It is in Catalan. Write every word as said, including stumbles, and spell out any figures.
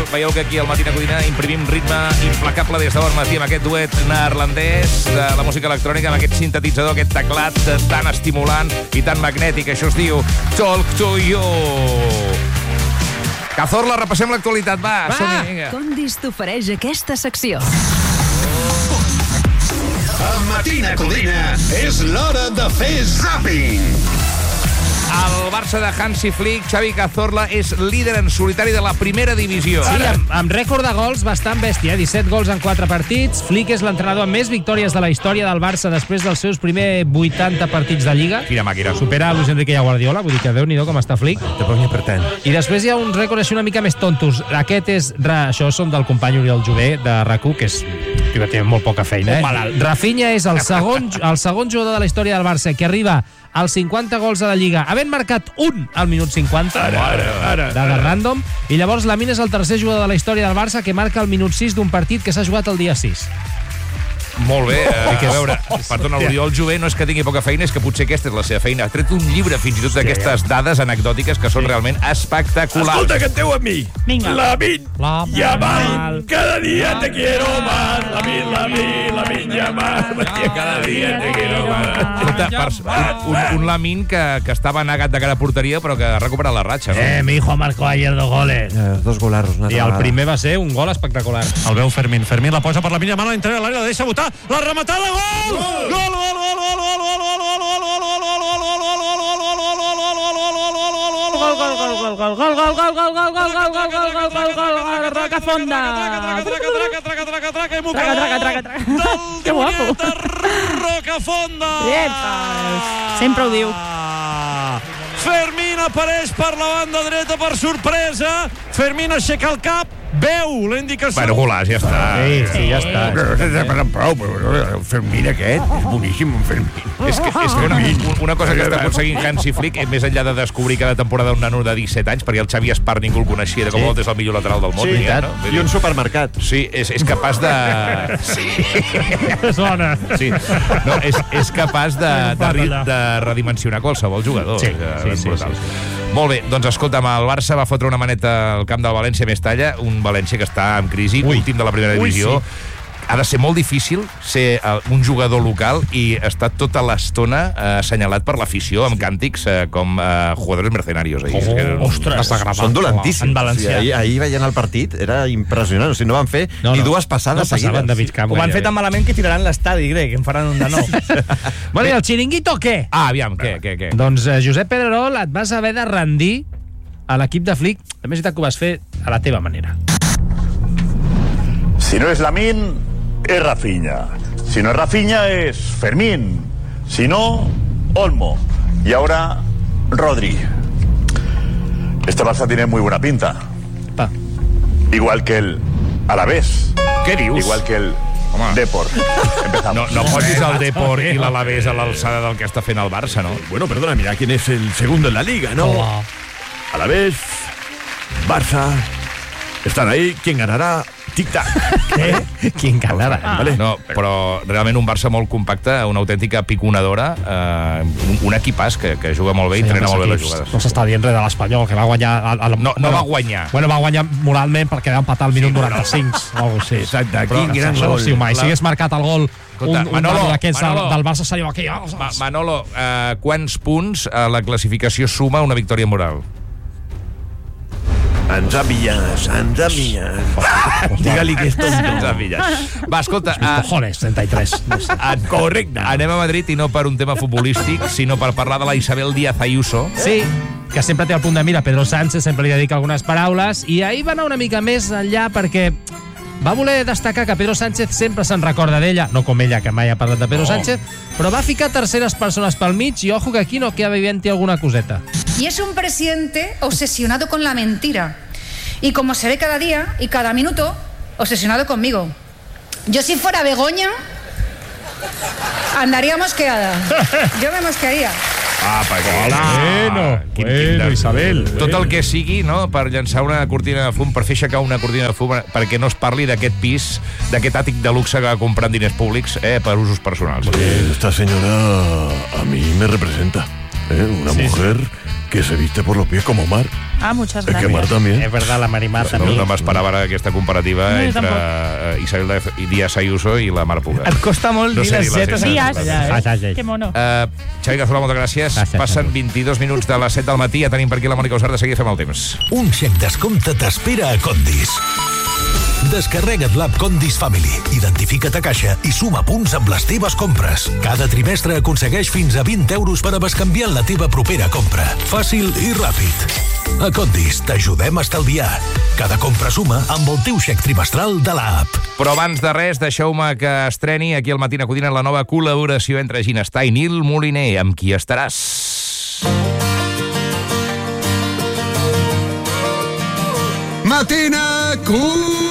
veieu que aquí al Matina Codina imprimim ritme implacable des de bon matí amb aquest duet neerlandès de la música electrònica, amb aquest sintetitzador, aquest teclat tan estimulant i tan magnètic. Això es diu Talk to You. Cazorla, repassem l'actualitat, va, va. Som-hi, vinga. Condis t'ofereix aquesta secció. A Matina Codina és l'hora de fer zàping. El Barça de Hansi Flick, Xavi Cazorla, és líder en solitari de la primera divisió. Sí, amb, amb rècord de gols bastant bèstia, eh? disset gols en quatre partits. Flick és l'entrenador amb més victòries de la història del Barça després dels seus primers vuitanta partits de Lliga. Quina màquina. Supera Luis Enrique i a Guardiola, vull dir que Déu-n'hi-do com està Flick. Te poni per tant. I després hi ha uns rècords així una mica més tontos. Aquest és... Això són del company Oriol Jové, de RAC u, que és... que té molt poca feina, eh? Rafinha és el segon, el segon jugador de la història del Barça que arriba als cinquanta gols a la Lliga, havent marcat un al minut cinquanta, ara, ara, ara, dada random, i llavors Lamine és el tercer jugador de la història del Barça que marca al minut sis d'un partit que s'ha jugat el dia sis. Molt bé, eh, a veure, perdona, l'Oriol Jové no és que tingui poca feina, és que potser aquesta és la seva feina. Ha tret un llibre fins i tot d'aquestes dades anecdòtiques que són realment espectaculars. Escolta, que teniu amb mi. Vinga. Lamin Yamal, cada dia te quiero más. Lamin, Lamin, Lamin Yamal, cada dia te quiero más. Escolta, per, un, un Lamin que, que estava negat de cara a porteria, però que ha recuperat la ratxa, no? Eh, mi hijo marcó ayer dos goles. Eh, dos golarros. I el primer va ser un gol espectacular. El veu Fermín. Fermín la posa per la Yamal, entra a l'àrea, la deixa votar. La rematada, gol! Gol, gol, gol, gol, gol, gol, gol, gol, gol, Que guapo. Rocafonda! Sempre ho diu. Fermín apareix per la banda dreta per sorpresa. Fermín aixeca el cap, veu la indicació. Bueno, golaç, ja està. Sí, sí, ja està. Però prou, però el Fermín aquest és boníssim, un Fermín. És que, és que una, una cosa que està aconseguint Hansi Flick, més enllà de descobrir cada temporada un nano de disset anys, perquè el Xavi Espart ningú el coneixia, de com sí. és el millor lateral del món. Sí, ja, no? no? I un supermercat. Sí, és, és capaç de... Sí. Sona. Sí. No, és, és capaç de, de, de redimensionar qualsevol jugador. Sí, sí, sí, sí, sí. Molt bé, doncs escolta'm, el Barça va fotre una maneta al camp del València a Mestalla, un València que està en crisi, Ui. últim de la primera divisió. Ui, sí. Ha de ser molt difícil ser un jugador local i estar tota l'estona eh, assenyalat per l'afició amb càntics eh, com eh, jugadors mercenarios. Ahir. Oh, que, ostres, són dolentíssims. En valencià. O sigui, ahir, ahir veient el partit, era impressionant. O sigui, no van fer no, ni dues passades no seguides. De mig camp, ho van fer tan malament que tiraran l'estadi grec, que en faran un de nou. Bueno, i el xiringuito què? Ah, aviam, què, què, què? Doncs, eh, Josep Pedrerol, et vas haver de rendir a l'equip de Flick. També és veritat que ho vas fer a la teva manera. Si no es Lamín, es Rafinha. Si no es Rafinha, es Fermín. Si no, Olmo. Y ahora, Rodri. Este Barça tiene muy buena pinta. Pa. Igual que el Alavés. Què dius? Igual que el Home. Depor. Empezamos. No, no posis el Depor i l'Alavés a l'alçada del que està fent el Barça, ¿no? Bueno, perdona, mira quién es el segundo en la liga, ¿no? Hola. Alavés, Barça, están ahí. ¿Quién ganará? Tic-tac. Què? Quin ganarà. Vale. No, però realment un Barça molt compacte, una autèntica piconadora, eh, un, un equipàs que, que juga molt bé i entrena molt bé les jugades. No s'està dient res de l'Espanyol, que va guanyar... El, el, no, no va guanyar. Bueno, va guanyar moralment perquè va empatar al minut sí, noranta-cinc. No. O sí. Exacte, però, quin gran això, gol. Si mai s'hagués marcat el gol Escolta, un, un Manolo, d'aquests del, Manolo. del Barça seria aquí. Oh, Ma, Manolo, eh, quants punts a la classificació suma una victòria moral? Ens ha pillat, ens ha pillat. Digue-li que és tonto. Ens ha pillat. Va, escolta... Uh, cojones, trenta i tres. No sé. Correcte. Anem a Madrid i no per un tema futbolístic, sinó per parlar de la Isabel Díaz Ayuso. Sí, que sempre té el punt de mira. Pedro Sánchez sempre li dedica algunes paraules i ahir va anar una mica més enllà perquè va voler destacar que Pedro Sánchez sempre se'n recorda d'ella, no com ella, que mai ha parlat de Pedro no. Sánchez, però va ficar terceres persones pel mig i ojo que aquí no queda vivent-hi alguna coseta. Y es un presidente obsesionado con la mentira. Y como se ve cada día y cada minuto, obsesionado conmigo. Yo si fuera Begoña, andaría mosqueada. Yo me mosquearía. Ah, perquè... Hola! Bueno, quin, bueno, quin Isabel. Tot el que sigui, no?, per llançar una cortina de fum, per fer aixecar una cortina de fum, perquè no es parli d'aquest pis, d'aquest àtic de luxe que va comprar en diners públics, eh, per usos personals. Esta señora a mí me representa, ¿eh? Una sí, mujer sí. que se viste por los pies como mar. Ah, muchas Es que gracias. Mar también. Es verdad, la Marimar No, també. no m'esperava ara aquesta comparativa No, jo entre tampoc. eh, Isabel Díaz Ayuso i la Mar Puga. Et costa molt No dir sé les dir les zetes. zetes. Díaz. allà, Ah, eh? ja, ja. Que mono. Uh, Xavi Cazorla, moltes gràcies. Gràcies, Passen Xavi. vint-i-dos minuts de les set del matí. Ja tenim per aquí la Mònica Usar. De seguida fem el temps. Un xec descompte t'espera a Condis. Descarrega't l'app Condis Family, identifica't a caixa i suma punts amb les teves compres. Cada trimestre aconsegueix fins a vint euros per a bescanviar la teva propera compra. Fàcil i ràpid. A Condis t'ajudem a estalviar. Cada compra suma amb el teu xec trimestral de l'app. Però abans de res, deixeu-me que estreni aquí al Matina Codina la nova col·laboració entre Ginestar i Nil Moliner, amb qui estaràs. Matina Codina.